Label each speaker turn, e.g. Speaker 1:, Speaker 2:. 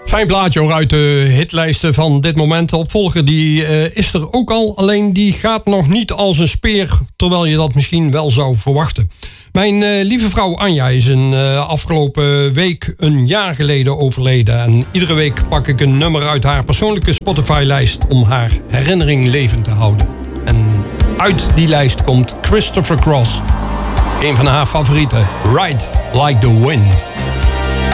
Speaker 1: Fijn plaatje hoor uit de hitlijsten van dit moment. De opvolger die is er ook al, alleen die gaat nog niet als een speer, terwijl je dat misschien wel zou verwachten. Mijn lieve vrouw Anja is een afgelopen week een jaar geleden overleden. En iedere week pak ik een nummer uit haar persoonlijke Spotify-lijst om haar herinnering levend te houden. En uit die lijst komt Christopher Cross. Een van haar favorieten, Ride Like the Wind.